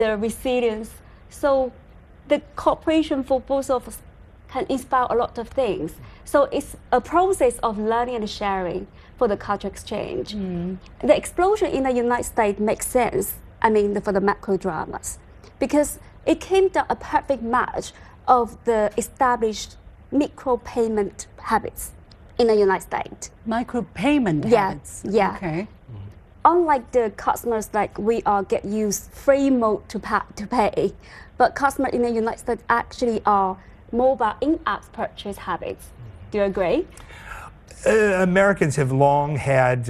the resilience. So the cooperation for both of us can inspire a lot of things. So it's a process of learning and sharing for the culture exchange. The explosion in the United States makes sense, I mean, for the macro dramas, because it came down a perfect match of the established micro-payment habits in the United States. Micro-payment habits? Yeah. Okay. Unlike the customers, like we are get used free mode to pay, but customers in the United States actually are mobile in-app purchase habits. Do you agree? Americans have long had,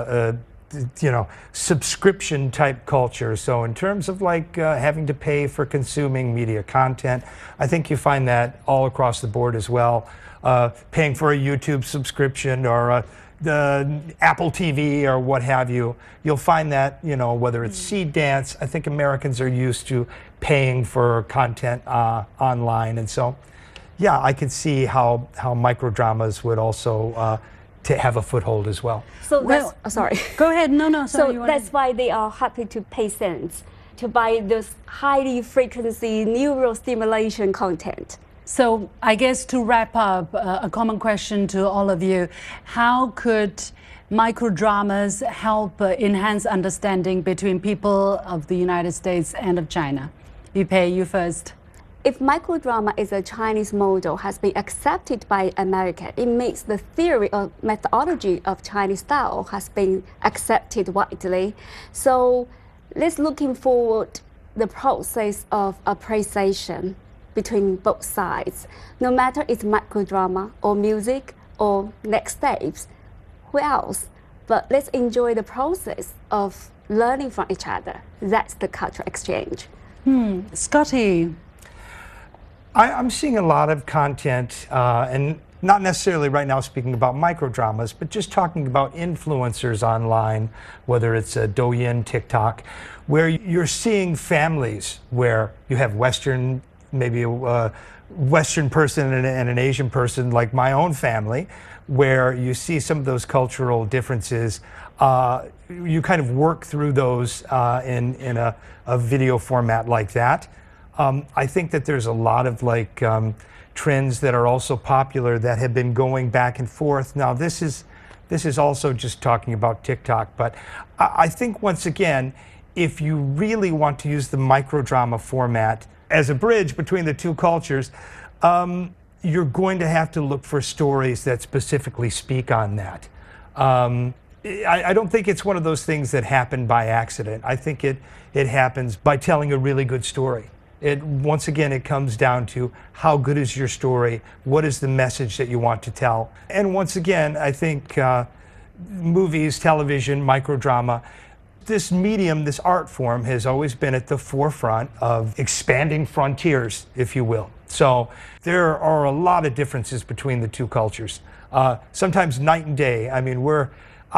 subscription type culture. So in terms of like having to pay for consuming media content, I think you find that all across the board as well. Paying for a YouTube subscription or the Apple TV or what have you, you'll find that, whether it's Seed Dance, I think Americans are used to paying for content online. And so, yeah, I could see how microdramas would also to have a foothold as well. So that's, sorry. Go ahead, no, sorry. So that's why they are happy to pay cents to buy this highly frequency neural stimulation content. So I guess to wrap up, a common question to all of you, how could microdramas help enhance understanding between people of the United States and of China? Yupei, you first. If microdrama is a Chinese model has been accepted by America, it makes the theory or methodology of Chinese style has been accepted widely. So let's looking forward the process of appreciation between both sides. No matter it's microdrama or music or next steps, who else? But let's enjoy the process of learning from each other. That's the cultural exchange. Scotty. I'm seeing a lot of content, and not necessarily right now speaking about microdramas, but just talking about influencers online, whether it's Douyin, TikTok, where you're seeing families where you have Western, maybe a Western person and an Asian person, like my own family, where you see some of those cultural differences. You kind of work through those in a video format like that. I think that there's a lot of trends that are also popular that have been going back and forth. Now this is also just talking about TikTok, but I think once again, if you really want to use the microdrama format as a bridge between the two cultures, you're going to have to look for stories that specifically speak on that. I don't think it's one of those things that happen by accident. I think it happens by telling a really good story. Once again, it comes down to how good is your story, what is the message that you want to tell. And once again, I think movies, television, microdrama, this medium, this art form has always been at the forefront of expanding frontiers, if you will. So there are a lot of differences between the two cultures, sometimes night and day. I mean, we're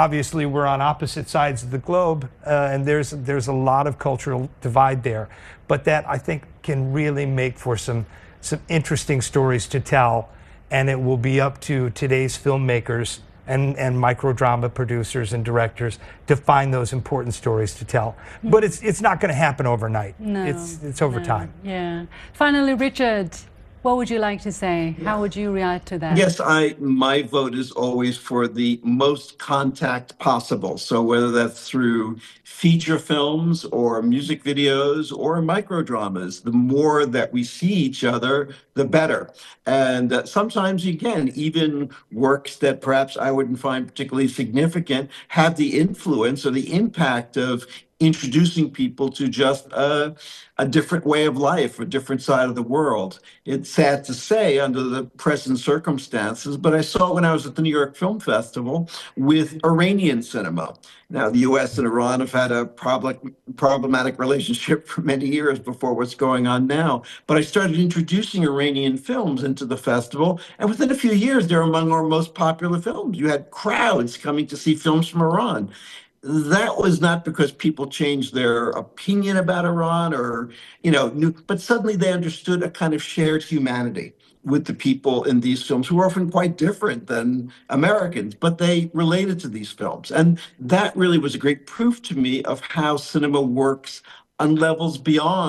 on opposite sides of the globe, and there's a lot of cultural divide there. But that, I think, can really make for some interesting stories to tell, and it will be up to today's filmmakers and microdrama producers and directors to find those important stories to tell. But it's not going to happen overnight. No, it's over time. Yeah. Finally, Richard, what would you like to say? How would you react to that? Yes, my vote is always for the most contact possible. So whether that's through feature films or music videos or microdramas, the more that we see each other, the better. And sometimes, again, even works that perhaps I wouldn't find particularly significant have the influence or the impact of introducing people to just a different way of life, a different side of the world. It's sad to say under the present circumstances, but I saw it when I was at the New York Film Festival with Iranian cinema. Now, the US and Iran have had a problematic relationship for many years before what's going on now. But I started introducing Iranian films into the festival, and within a few years, they're among our most popular films. You had crowds coming to see films from Iran. That was not because people changed their opinion about Iran or, but suddenly they understood a kind of shared humanity with the people in these films who are often quite different than Americans, but they related to these films. And that really was a great proof to me of how cinema works on levels beyond